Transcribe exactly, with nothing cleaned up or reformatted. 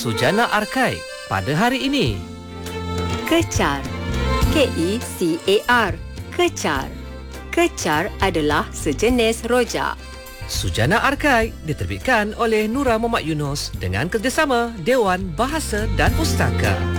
Sujana Arkai pada hari ini. Kecar. K E C A R. Kecar. Kecar adalah sejenis rojak. Sujana Arkai diterbitkan oleh Nura Muhammad Yunus dengan kerjasama Dewan Bahasa dan Pustaka.